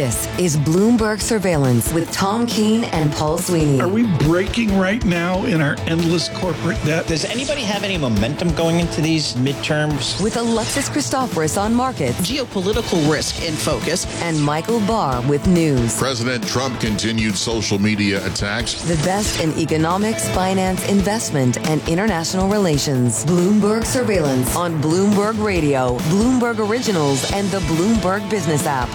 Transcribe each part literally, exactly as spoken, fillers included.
This is Bloomberg Surveillance with Tom Keene and Paul Sweeney. Are we breaking right now in our endless corporate debt? Does anybody have any momentum going into these midterms? With Alexis Christoforous on markets, geopolitical risk in focus, and Michael Barr with news. President Trump continued social media attacks. The best in economics, finance, investment, and international relations. Bloomberg Surveillance on Bloomberg Radio, Bloomberg Originals, and the Bloomberg Business app.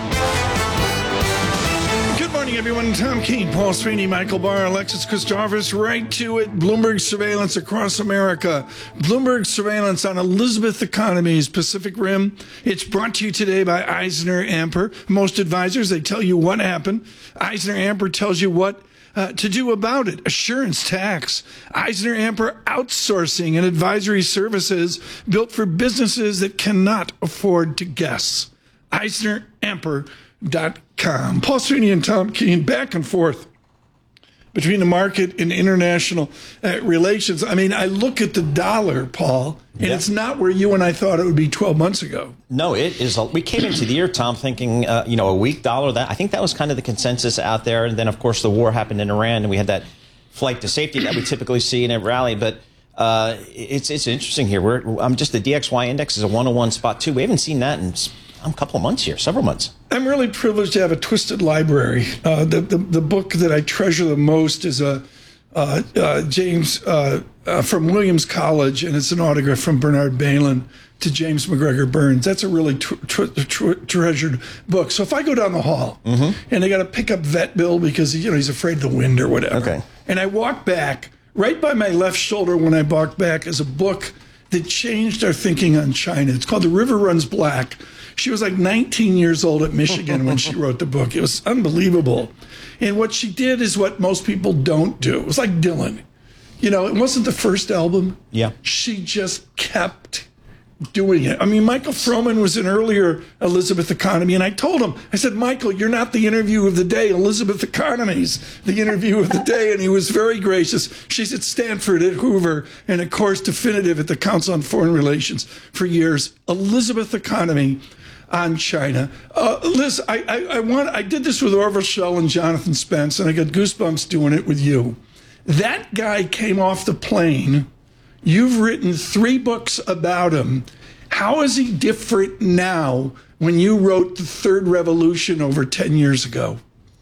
Good morning, everyone. Tom Keene, Paul Sweeney, Michael Barr, Alexis Christoforous, right to it. Bloomberg Surveillance across America. Bloomberg Surveillance on Elizabeth Economy's Pacific Rim. It's brought to you today by EisnerAmper. Most advisors, they tell you what happened. EisnerAmper tells you what Uh, to do about it. Assurance tax. EisnerAmper outsourcing and advisory services built for businesses that cannot afford to guess. Eisner Amper dot com. Paul Sweeney and Tom Keene back and forth between the market and international uh, relations. I mean, I look at the dollar, Paul, and yeah. it's not where you and I thought it would be twelve months ago. No, it is. We came into the year, Tom, thinking, uh, you know, a weak dollar. That I think that was kind of the consensus out there. And then, of course, the war happened in Iran, and we had that flight to safety that we typically see in a rally. But uh, it's it's interesting here. We're I'm just the D X Y index is a one oh one spot two. We haven't seen that in a couple of months here, several months. I'm really privileged to have a twisted library. Uh, the, the the book that I treasure the most is a uh, uh, James uh, uh, from Williams College, and it's an autograph from Bernard Bailyn to James McGregor Burns. That's a really tr- tr- tr- treasured book. So if I go down the hall mm-hmm. and I got to pick up Vet Bill because you know he's afraid of the wind or whatever, okay. and I walk back, right by my left shoulder when I walk back is a book that changed our thinking on China. It's called The River Runs Black. She was like nineteen years old at Michigan when she wrote the book. It was unbelievable. And what she did is what most people don't do. It was like Dylan. You know, it wasn't the first album. Yeah. She just kept doing it. I mean, Michael Froman was an earlier Elizabeth Economy, and I told him, I said, Michael, you're not the interview of the day. Elizabeth Economy's the interview of the day, and he was very gracious. She's at Stanford, at Hoover, and of course, definitive at the Council on Foreign Relations for years. Elizabeth Economy on China. Uh, Liz, I, I, I want. I did this with Orville Schell and Jonathan Spence, and I got goosebumps doing it with you. That guy came off the plane. You've written three books about him. How is he different now when you wrote The Third Revolution over ten years ago?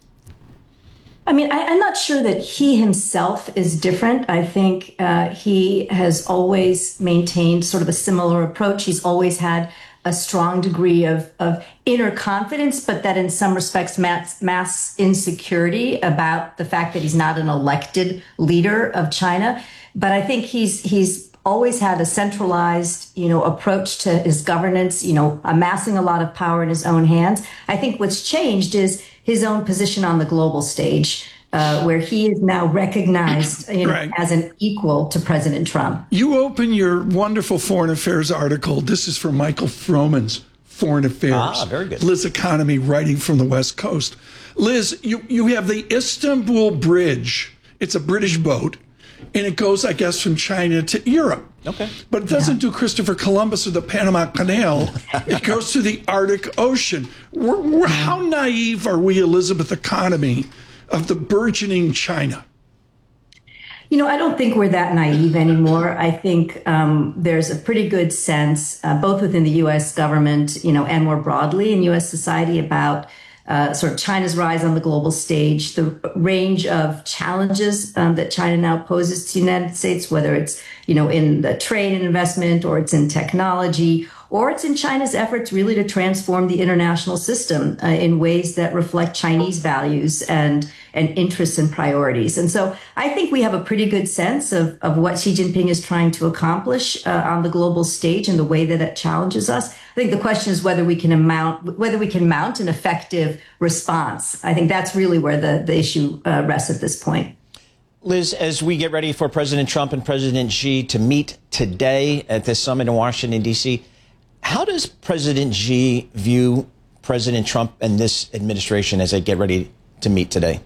I mean, I, I'm not sure that he himself is different. I think uh, he has always maintained sort of a similar approach. He's always had a strong degree of, of inner confidence, but that in some respects mass, mass insecurity about the fact that he's not an elected leader of China. But I think he's he's always had a centralized, you know, approach to his governance, you know, amassing a lot of power in his own hands. I think what's changed is his own position on the global stage, uh, where he is now recognized, you know, right. as an equal to President Trump. You open your wonderful Foreign Affairs article. This is from Michael Froman's Foreign Affairs. Ah, very good. Liz Economy, writing from the West Coast. Liz, you, you have the Istanbul Bridge. It's a British boat. And it goes, I guess, from China to Europe. Okay. But it doesn't yeah. do Christopher Columbus or the Panama Canal. It goes to the Arctic Ocean. We're, we're, how naive are we, Elizabeth Economy, of the burgeoning China? You know, I don't think we're that naive anymore. I think um, there's a pretty good sense, uh, both within the U S government, you know, and more broadly in U S society about Uh, sort of China's rise on the global stage, the range of challenges um, that China now poses to the United States, whether it's, you know, in the trade and investment, or it's in technology, or it's in China's efforts really to transform the international system uh, in ways that reflect Chinese values and and interests and priorities. And so I think we have a pretty good sense of, of what Xi Jinping is trying to accomplish uh, on the global stage and the way that it challenges us. I think the question is whether we can amount, whether we can mount an effective response. I think that's really where the, the issue uh, rests at this point. Liz, as we get ready for President Trump and President Xi to meet today at this summit in Washington, D C, how does President Xi view President Trump and this administration as they get ready to meet today?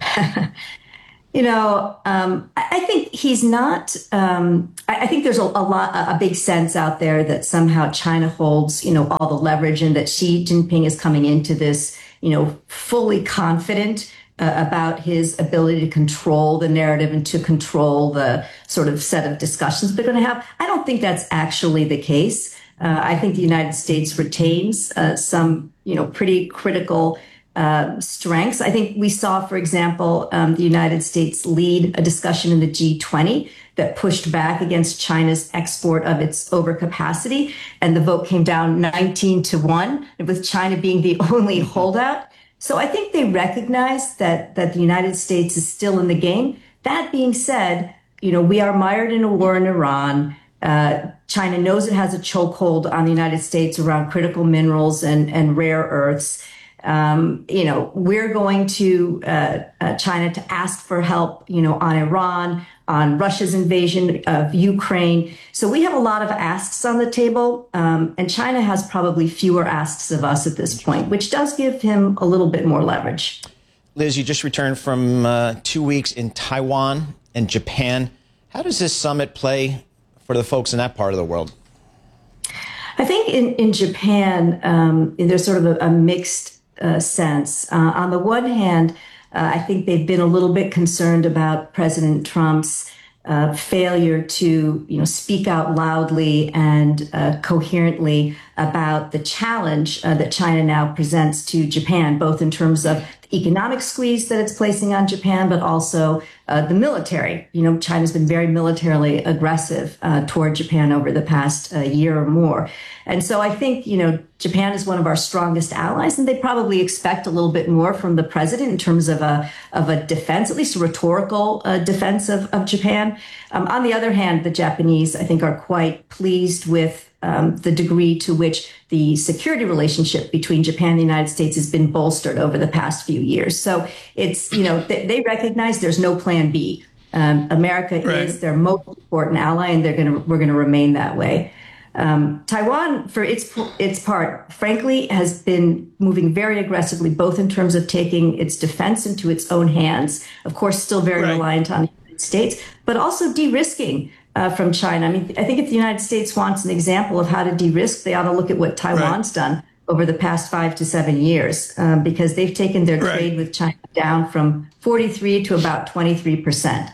You know, um, I think he's not, um, I, I think there's a, a lot, a big sense out there that somehow China holds, you know, all the leverage and that Xi Jinping is coming into this you know, fully confident uh, about his ability to control the narrative and to control the sort of set of discussions they're going to have. I don't think that's actually the case. Uh, I think the United States retains uh, some, you know, pretty critical uh, strengths. I think we saw, for example, um, the United States lead a discussion in the G twenty that pushed back against China's export of its overcapacity. And the vote came down nineteen to one, with China being the only holdout. So I think they recognize that, that the United States is still in the game. That being said, you know, we are mired in a war in Iran. Uh, China knows it has a chokehold on the United States around critical minerals and, and rare earths. Um, you know, we're going to uh, uh, China to ask for help, you know, on Iran, on Russia's invasion of Ukraine. So we have a lot of asks on the table, um, and China has probably fewer asks of us at this point, which does give him a little bit more leverage. Liz, you just returned from uh, two weeks in Taiwan and Japan. How does this summit play for the folks in that part of the world? I think in, in Japan, um, there's sort of a, a mixed uh, sense. Uh, on the one hand, uh, I think they've been a little bit concerned about President Trump's uh, failure to, you know, speak out loudly and uh, coherently about the challenge uh, that China now presents to Japan, both in terms of the economic squeeze that it's placing on Japan, but also uh, the military. You know, China's been very militarily aggressive uh, toward Japan over the past uh, year or more. And so I think, you know, Japan is one of our strongest allies, and they probably expect a little bit more from the president in terms of a of a defense, at least a rhetorical uh, defense of, of Japan. Um, on the other hand, the Japanese, I think, are quite pleased with um, the degree to which the security relationship between Japan and the United States has been bolstered over the past few years. So it's, you know, they, they recognize there's no plan B. Um, America right. is their most important ally, and they're going to we're going to remain that way. Um, Taiwan, for its its part, frankly, has been moving very aggressively, both in terms of taking its defense into its own hands, of course, still very right. reliant on the United States, but also de-risking uh, from China. I mean, I think if the United States wants an example of how to de-risk, they ought to look at what Taiwan's right. done over the past five to seven years, um, because they've taken their right. trade with China down from forty-three to about twenty-three percent.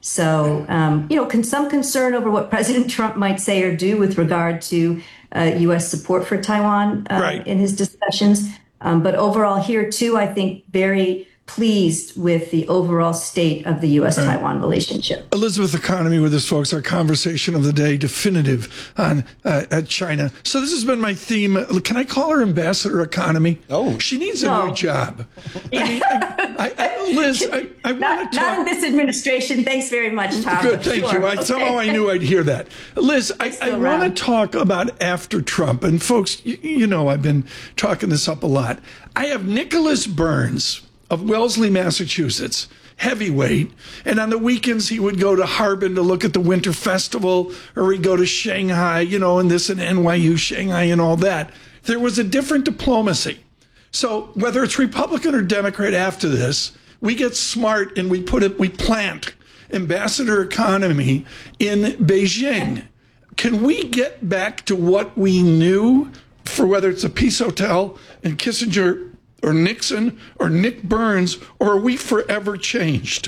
So, um, you know, con- some concern over what President Trump might say or do with regard to uh, U S support for Taiwan uh, right. in his discussions. Um, but overall here, too, I think very pleased with the overall state of the U S Taiwan right. relationship. Elizabeth Economy with us, folks. Our conversation of the day, definitive on uh, at China. So this has been my theme. Can I call her Ambassador Economy? Oh, she needs a no. new job. Yeah. I mean, I, I, I, Liz, I, I want to talk. Not in this administration. Thanks very much, Tom. Good, thank sure. you. I, okay. Somehow I knew I'd hear that. Liz, I, I want to talk about after Trump. And folks, you, you know I've been talking this up a lot. I have Nicholas Burns of Wellesley, Massachusetts, heavyweight. And on the weekends, he would go to Harbin to look at the Winter Festival, or he'd go to Shanghai, you know, and this and N Y U, Shanghai and all that. There was a different diplomacy. So whether it's Republican or Democrat after this, we get smart and we put it, we plant Ambassador Economy in Beijing. Can we get back to what we knew for whether it's a peace hotel in Kissinger or Nixon or Nick Burns, or are we forever changed?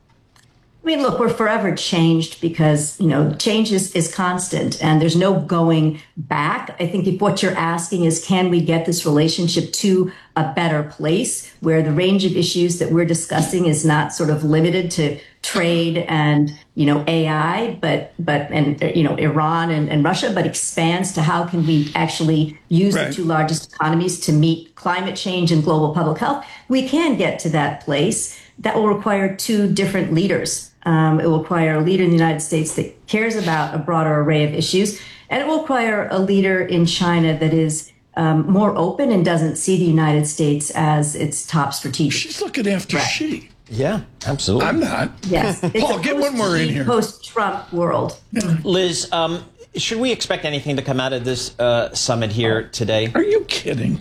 I mean, look, we're forever changed because, you know, change is, is constant and there's no going back. I think if what you're asking is, can we get this relationship to a better place where the range of issues that we're discussing is not sort of limited to trade and, you know, A I, but, but, and, you know, Iran and, and Russia, but expands to how can we actually use right. the two largest economies to meet climate change and global public health? We can get to that place. That will require two different leaders. Um, it will require a leader in the United States that cares about a broader array of issues, and it will require a leader in China that is um, more open and doesn't see the United States as its top strategic. She's looking after right. Xi. Yeah, absolutely. I'm not. Yes. Paul, get one more in here. Post-Trump world. Yeah. Liz, um, should we expect anything to come out of this uh, summit here today? Are you kidding?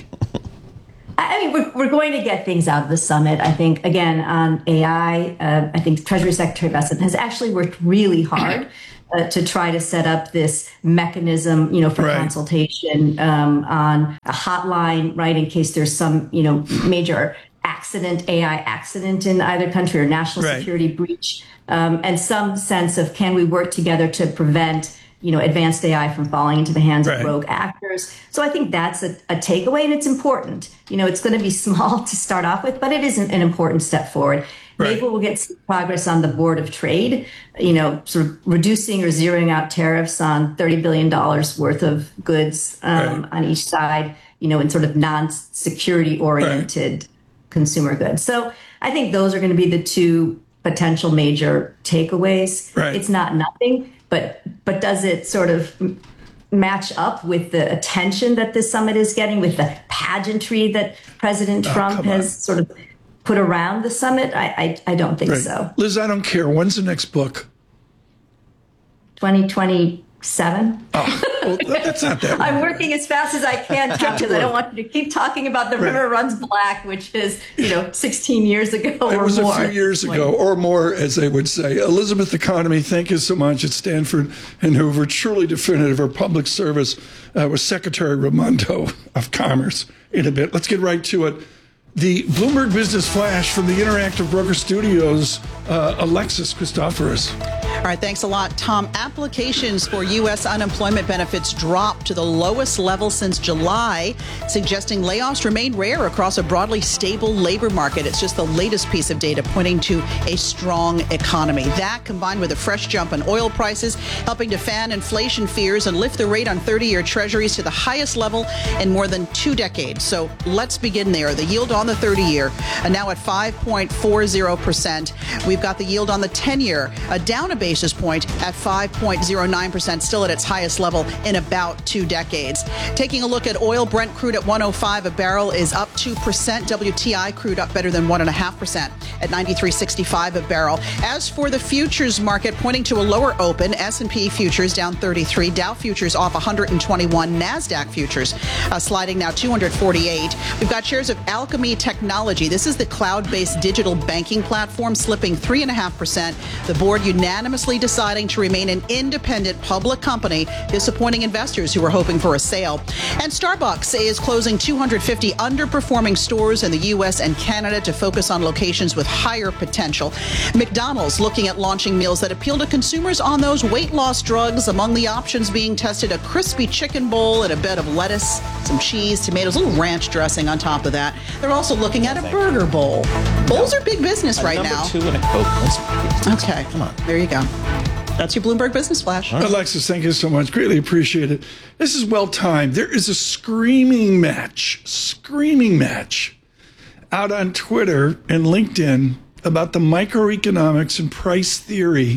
I mean, we're, we're going to get things out of the summit. I think, again, on A I, uh, I think Treasury Secretary Bessent has actually worked really hard uh, to try to set up this mechanism, you know, for right. consultation um, on a hotline, right, in case there's some, you know, major accident, A I accident in either country or national right. security breach, um, and some sense of can we work together to prevent, you know, advanced A I from falling into the hands right. of rogue actors. So I think that's a, a takeaway, and it's important. You know, it's going to be small to start off with, but it is an, an important step forward. Right. Maybe we'll get some progress on the Board of Trade, you know, sort of reducing or zeroing out tariffs on thirty billion dollars worth of goods um, right. on each side, you know, in sort of non-security oriented right. consumer goods. So I think those are going to be the two potential major takeaways. Right. It's not nothing, but but does it sort of match up with the attention that this summit is getting, with the pageantry that President Trump oh, has on. sort of put around the summit? I I, I don't think right. so. Liz, I don't care. When's the next book? twenty twenty-seven. Oh, well, that's not that I'm working as fast as I can, Chuck, because I don't want you to keep talking about The River right. Runs Black, which is, you know, sixteen years ago or more. It was a few years ago, or more, as they would say. Elizabeth Economy, thank you so much at Stanford and Hoover. Truly definitive. Her public service uh, was Secretary Raimondo of Commerce in a bit. Let's get right to it. The Bloomberg Business Flash from the Interactive Broker Studios, uh, Alexis Christoforous. All right, thanks a lot, Tom. Applications for U S unemployment benefits dropped to the lowest level since July, suggesting layoffs remain rare across a broadly stable labor market. It's just the latest piece of data pointing to a strong economy. That, combined with a fresh jump in oil prices, helping to fan inflation fears and lift the rate on thirty-year treasuries to the highest level in more than two decades. So let's begin there. The yield on the thirty-year uh, now at five point four zero percent. We've got the yield on the ten-year uh, down a basis point at five point zero nine percent, still at its highest level in about two decades. Taking a look at oil, Brent crude at one oh five a barrel is up two percent. W T I crude up better than one point five percent at ninety-three sixty-five a barrel. As for the futures market, pointing to a lower open, S and P futures down thirty-three, Dow futures off one hundred twenty-one, NASDAQ futures uh, sliding now two hundred forty-eight. We've got shares of Alchemy Technology. This is the cloud-based digital banking platform, slipping three point five percent. The board unanimously deciding to remain an independent public company, disappointing investors who were hoping for a sale. And Starbucks is closing two hundred fifty underperforming stores in the U S and Canada to focus on locations with higher potential. McDonald's looking at launching meals that appeal to consumers on those weight loss drugs. Among the options being tested, a crispy chicken bowl and a bed of lettuce, some cheese, tomatoes, a little ranch dressing on top of that. They're also looking at a burger bowl. Bowls are big business right number now. Two and a Coke. Let's, okay, come on. There you go. That's your Bloomberg Business Flash. Right. Alexis, thank you so much. Greatly appreciate it. This is well timed. There is a screaming match, screaming match out on Twitter and LinkedIn about the microeconomics and price theory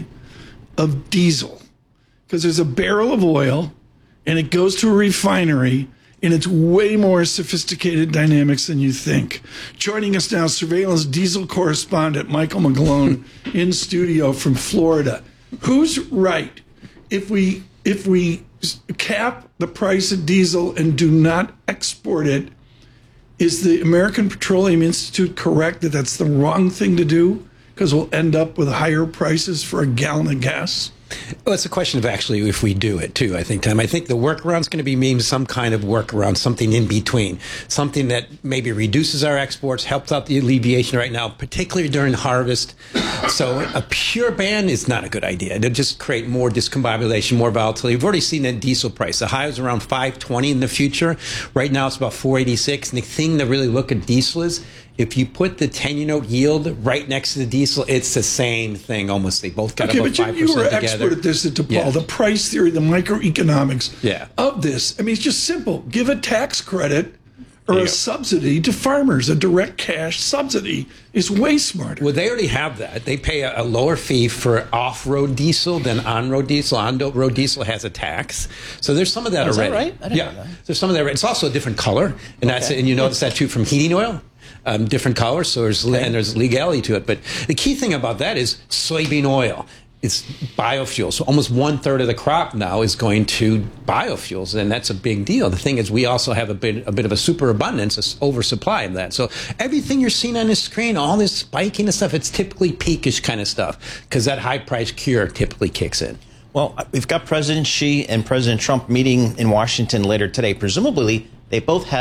of diesel. Because there's a barrel of oil and it goes to a refinery, and it's way more sophisticated dynamics than you think. Joining us now, surveillance diesel correspondent Michael McGlone in studio from Florida. Who's right? If we if we cap the price of diesel and do not export it, is the American Petroleum Institute correct that that's the wrong thing to do? Because we'll end up with higher prices for a gallon of gas? Well, it's a question of actually if we do it, too, I think, Tom. I think the workaround's going to be maybe some kind of workaround, something in between, something that maybe reduces our exports, helps out the alleviation right now, particularly during harvest. So a pure ban is not a good idea. It'll just create more discombobulation, more volatility. We've already seen that diesel price. The high was around five twenty in the future. Right now it's about four eighty-six. And the thing to really look at diesel is, if you put the ten-year note yield right next to the diesel, it's the same thing almost. They both got okay, about but you, five you percent were together. expert at this, at DePaul, Yeah. the price theory, the microeconomics Yeah. of this. I mean, it's just simple. Give a tax credit or Yeah. a subsidy to farmers. A direct cash subsidy is way smarter. Well, they already have that. They pay a, a lower fee for off-road diesel than on-road diesel. On-road diesel has a tax, so there's some of that Oh, is that already. right? I didn't yeah, know that. there's some of that. It's also a different color, and that's Okay. and you notice that too from heating oil. Um, different colors, so there's and there's legality to it. But the key thing about that is soybean oil. It's biofuel. So almost one third of the crop now is going to biofuels, and that's a big deal. The thing is, we also have a bit, a bit of a superabundance, an oversupply of that. So everything you're seeing on this screen, all this spiking and stuff, it's typically peakish kind of stuff because that high price cure typically kicks in. Well, we've got President Xi and President Trump meeting in Washington later today. Presumably, they both have